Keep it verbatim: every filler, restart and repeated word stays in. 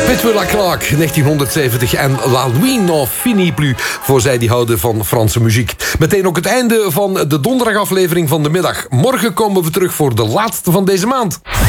Petula Clark, negentienhonderdzeventig en La Nuit n'en finit plus, voor zij die houden van Franse muziek. Meteen ook het einde van de donderdagaflevering van de middag. Morgen komen we terug voor de laatste van deze maand.